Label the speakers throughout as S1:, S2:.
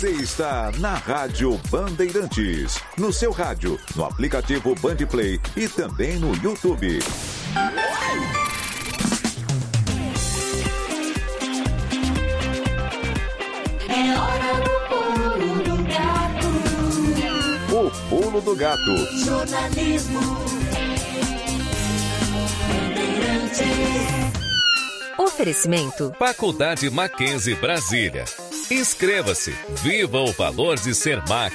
S1: Você está na Rádio Bandeirantes, no seu rádio, no aplicativo Bandplay e também no YouTube.
S2: É hora do pulo do gato.
S1: O pulo do gato.
S2: Jornalismo. Bandeirantes.
S3: Oferecimento.
S4: Faculdade Mackenzie Brasília. Inscreva-se. Viva o valor de ser MAC.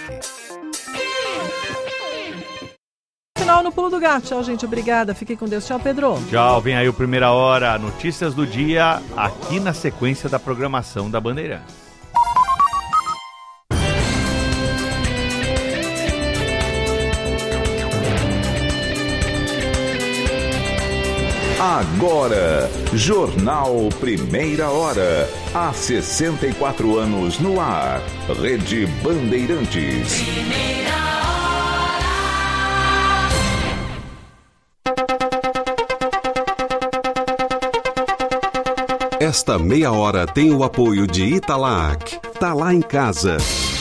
S5: Final no pulo do gato. Tchau, gente. Obrigada. Fiquem com Deus. Tchau, Pedro.
S6: Tchau. Vem aí o Primeira Hora. Notícias do dia aqui na sequência da programação da Bandeirantes.
S1: Agora, Jornal Primeira Hora. Há 64 anos no ar. Rede Bandeirantes.
S2: Primeira hora.
S7: Esta meia hora tem o apoio de Italac. Tá lá em casa.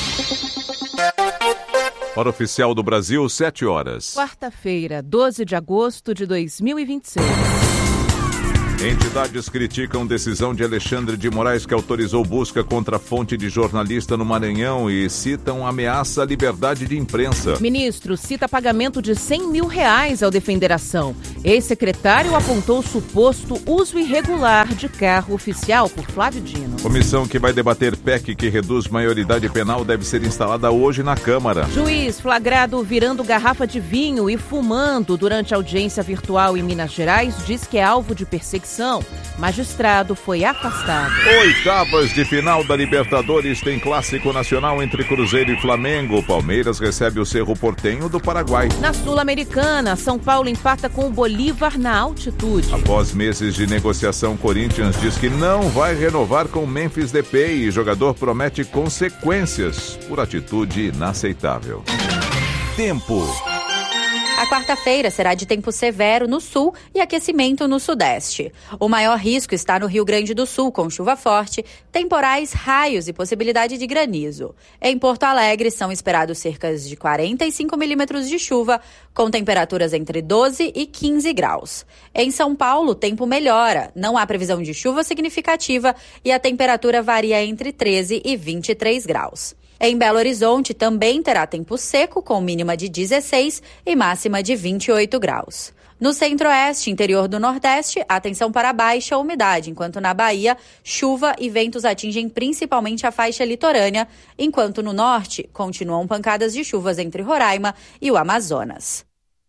S1: Hora oficial do Brasil, 7 horas.
S5: Quarta-feira, 12 de agosto de 2026.
S1: Entidades criticam decisão de Alexandre de Moraes que autorizou busca contra a fonte de jornalista no Maranhão e citam ameaça à liberdade de imprensa.
S5: Ministro cita pagamento de R$100 mil ao defender a ação. Ex-secretário apontou suposto uso irregular de carro oficial por Flávio Dino.
S1: Comissão que vai debater PEC que reduz maioridade penal deve ser instalada hoje na Câmara.
S5: Juiz flagrado virando garrafa de vinho e fumando durante audiência virtual em Minas Gerais diz que é alvo de perseguição. Magistrado foi afastado.
S1: Oitavas de final da Libertadores tem clássico nacional entre Cruzeiro e Flamengo. Palmeiras recebe o Cerro Porteño do Paraguai.
S5: Na Sul-Americana, São Paulo empata com o Bolívar na altitude.
S1: Após meses de negociação, Corinthians diz que não vai renovar com Memphis Depay e jogador promete consequências por atitude inaceitável. Tempo.
S8: A quarta-feira será de tempo severo no sul e aquecimento no sudeste. O maior risco está no Rio Grande do Sul, com chuva forte, temporais, raios e possibilidade de granizo. Em Porto Alegre, são esperados cerca de 45 milímetros de chuva, com temperaturas entre 12 e 15 graus. Em São Paulo, o tempo melhora, não há previsão de chuva significativa e a temperatura varia entre 13 e 23 graus. Em Belo Horizonte também terá tempo seco, com mínima de 16 e máxima de 28 graus. No centro-oeste e interior do nordeste, atenção para baixa umidade, enquanto na Bahia, chuva e ventos atingem principalmente a faixa litorânea, enquanto no norte, continuam pancadas de chuvas entre Roraima e o Amazonas.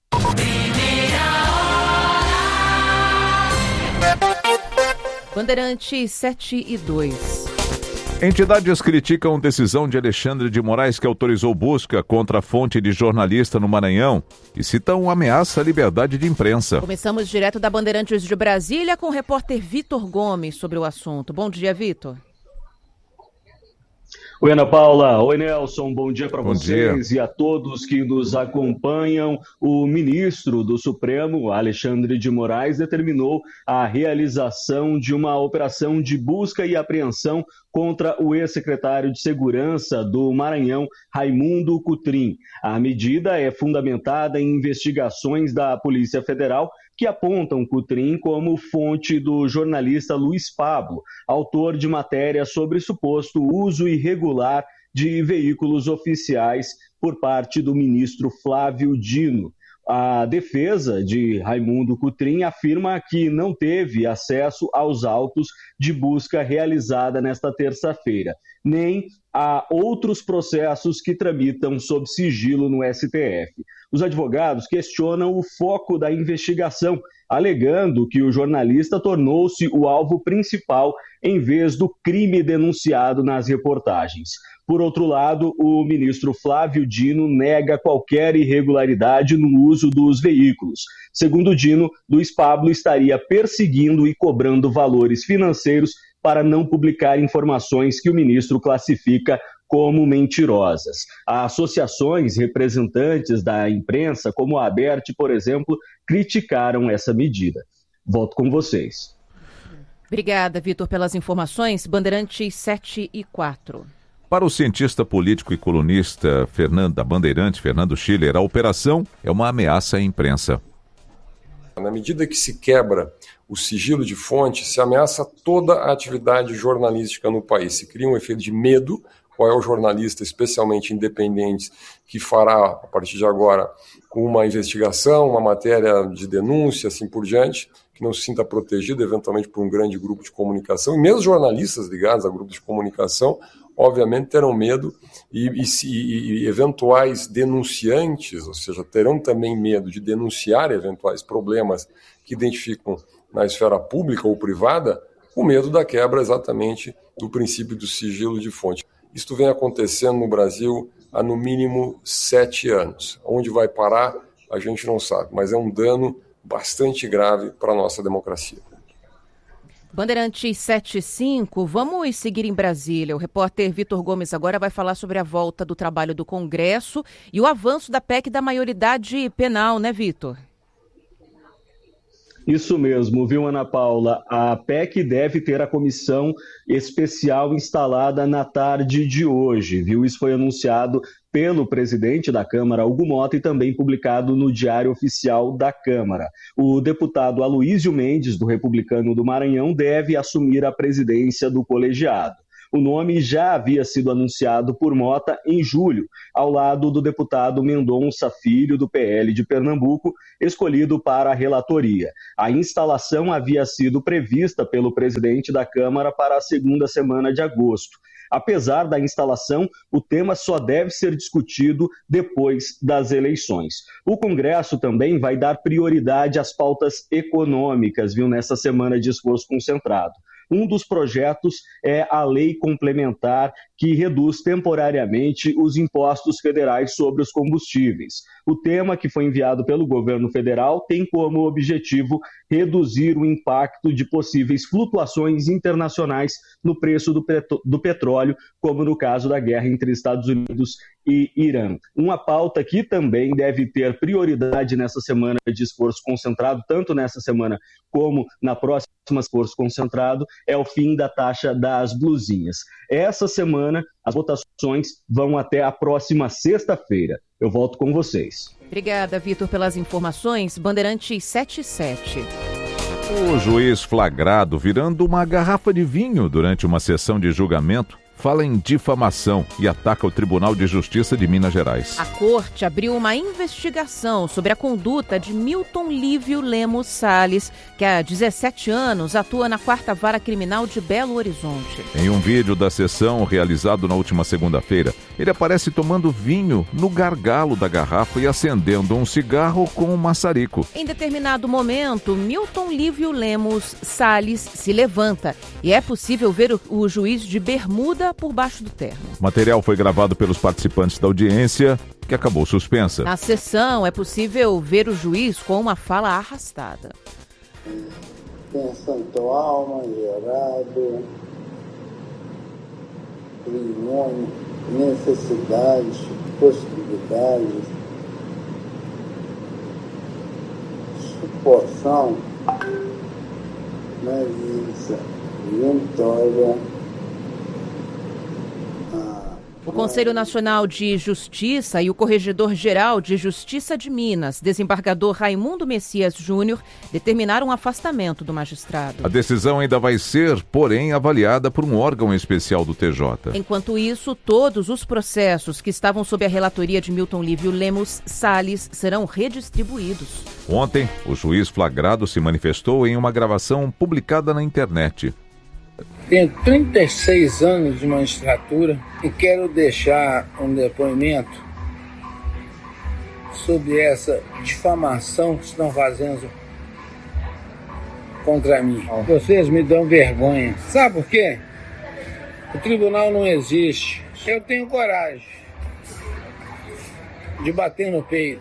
S5: Bandeirantes 7:02.
S1: Entidades criticam decisão de Alexandre de Moraes que autorizou busca contra a fonte de jornalista no Maranhão e citam ameaça à liberdade de imprensa.
S5: Começamos direto da Bandeirantes de Brasília com o repórter Vitor Gomes sobre o assunto. Bom dia, Vitor.
S9: Oi, Ana Paula. Oi, Nelson. Bom dia para vocês
S1: dia.
S9: E a todos que nos acompanham. O ministro do Supremo, Alexandre de Moraes, determinou a realização de uma operação de busca e apreensão contra o ex-secretário de Segurança do Maranhão, Raimundo Cotrim. A medida é fundamentada em investigações da Polícia Federal que apontam Cotrim como fonte do jornalista Luiz Pablo, autor de matéria sobre suposto uso irregular de veículos oficiais por parte do ministro Flávio Dino. A defesa de Raimundo Cotrim afirma que não teve acesso aos autos de busca realizada nesta terça-feira, nem a outros processos que tramitam sob sigilo no STF. Os advogados questionam o foco da investigação, alegando que o jornalista tornou-se o alvo principal em vez do crime denunciado nas reportagens. Por outro lado, o ministro Flávio Dino nega qualquer irregularidade no uso dos veículos. Segundo Dino, Luiz Pablo estaria perseguindo e cobrando valores financeiros para não publicar informações que o ministro classifica como mentirosas. Associações representantes da imprensa, como a ABERT, por exemplo, criticaram essa medida. Volto com vocês.
S5: Obrigada, Vitor, pelas informações. Bandeirantes 7:04.
S1: Para o cientista político e colunista da Bandeirante, Fernando Schiller, a operação é uma ameaça à imprensa.
S10: Na medida que se quebra o sigilo de fonte, se ameaça toda a atividade jornalística no país. Se cria um efeito de medo. Qual é o jornalista, especialmente independente, que fará, a partir de agora, uma investigação, uma matéria de denúncia, assim por diante, que não se sinta protegido, eventualmente, por um grande grupo de comunicação. E mesmo jornalistas ligados a grupos de comunicação, obviamente, terão medo e eventuais denunciantes, ou seja, terão também medo de denunciar eventuais problemas que identificam na esfera pública ou privada, com medo da quebra exatamente do princípio do sigilo de fonte. Isto vem acontecendo no Brasil há no mínimo 7 anos. Onde vai parar, a gente não sabe, mas é um dano bastante grave para a nossa democracia.
S5: Bandeirantes 75, vamos seguir em Brasília. O repórter Vitor Gomes agora vai falar sobre a volta do trabalho do Congresso e o avanço da PEC da maioridade penal, né, Vitor?
S9: Isso mesmo, viu, Ana Paula? A PEC deve ter a comissão especial instalada na tarde de hoje, viu? Isso foi anunciado pelo presidente da Câmara, Hugo Mota, e também publicado no Diário Oficial da Câmara. O deputado Aloísio Mendes, do Republicano do Maranhão, deve assumir a presidência do colegiado. O nome já havia sido anunciado por Mota em julho, ao lado do deputado Mendonça Filho, do PL de Pernambuco, escolhido para a relatoria. A instalação havia sido prevista pelo presidente da Câmara para a segunda semana de agosto. Apesar da instalação, o tema só deve ser discutido depois das eleições. O Congresso também vai dar prioridade às pautas econômicas, viu, nessa semana de esforço concentrado. Um dos projetos é a lei complementar que reduz temporariamente os impostos federais sobre os combustíveis. O tema, que foi enviado pelo governo federal, tem como objetivo reduzir o impacto de possíveis flutuações internacionais no preço do petróleo, como no caso da guerra entre Estados Unidos e Irã. Uma pauta que também deve ter prioridade nessa semana de esforço concentrado, tanto nessa semana como na próxima esforço concentrado, é o fim da taxa das blusinhas. Essa semana, as votações vão até a próxima sexta-feira. Eu volto com vocês.
S5: Obrigada, Vitor, pelas informações. Bandeirantes 77.
S1: O juiz flagrado virando uma garrafa de vinho durante uma sessão de julgamento fala em difamação e ataca o Tribunal de Justiça de Minas Gerais.
S5: A corte abriu uma investigação sobre a conduta de Milton Lívio Lemos Salles, que há 17 anos atua na 4ª Vara Criminal de Belo Horizonte.
S1: Em um vídeo da sessão realizado na última segunda-feira, ele aparece tomando vinho no gargalo da garrafa e acendendo um cigarro com um maçarico.
S5: Em determinado momento, Milton Lívio Lemos Salles se levanta e é possível ver o juiz de bermuda por baixo do terno.
S1: O material foi gravado pelos participantes da audiência, que acabou suspensa.
S5: Na sessão, é possível ver o juiz com uma fala arrastada.
S11: Pensando alma, gerado, limão, necessidades, possibilidades, suporção, malícia, vitória.
S5: O Conselho Nacional de Justiça e o Corregedor-Geral de Justiça de Minas, desembargador Raimundo Messias Júnior, determinaram o afastamento do magistrado.
S1: A decisão ainda vai ser, porém, avaliada por um órgão especial do TJ.
S5: Enquanto isso, todos os processos que estavam sob a relatoria de Milton Lívio Lemos Salles serão redistribuídos.
S1: Ontem, o juiz flagrado se manifestou em uma gravação publicada na internet.
S11: Tenho 36 anos de magistratura e quero deixar um depoimento sobre essa difamação que estão fazendo contra mim. Vocês me dão vergonha. Sabe por quê? O tribunal não existe. Eu tenho coragem de bater no peito.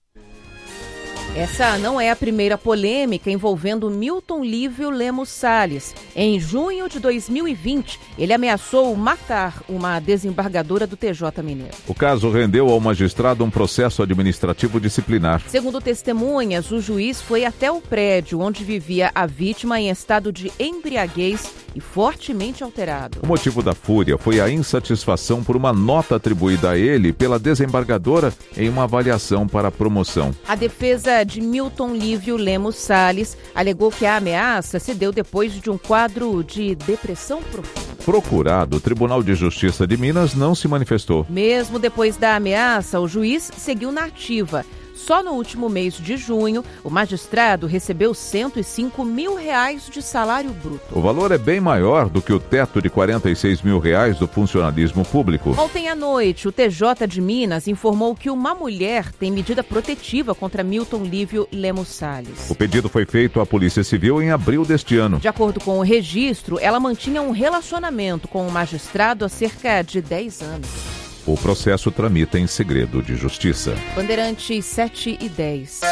S5: Essa não é a primeira polêmica envolvendo Milton Lívio Lemos Salles. Em junho de 2020, ele ameaçou matar uma desembargadora do TJ Mineiro.
S1: O caso rendeu ao magistrado um processo administrativo disciplinar.
S5: Segundo testemunhas, o juiz foi até o prédio onde vivia a vítima em estado de embriaguez e fortemente alterado.
S1: O motivo da fúria foi a insatisfação por uma nota atribuída a ele pela desembargadora em uma avaliação para promoção.
S5: A defesa de Milton Lívio Lemos Salles alegou que a ameaça se deu depois de um quadro de depressão profunda.
S1: Procurado, o Tribunal de Justiça de Minas não se manifestou.
S5: Mesmo depois da ameaça, o juiz seguiu na ativa. Só no último mês de junho, o magistrado recebeu R$105 mil de salário bruto.
S1: O valor é bem maior do que o teto de R$46 mil do funcionalismo público.
S5: Ontem à noite, o TJ de Minas informou que uma mulher tem medida protetiva contra Milton Lívio Lemos Salles.
S1: O pedido foi feito à Polícia Civil em abril deste ano.
S5: De acordo com o registro, ela mantinha um relacionamento com o magistrado há cerca de 10 anos.
S1: O processo tramita em segredo de justiça.
S5: Bandeirantes 7:10.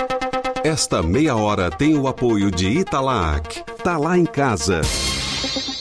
S7: Esta meia hora tem o apoio de Italac. Tá lá em casa.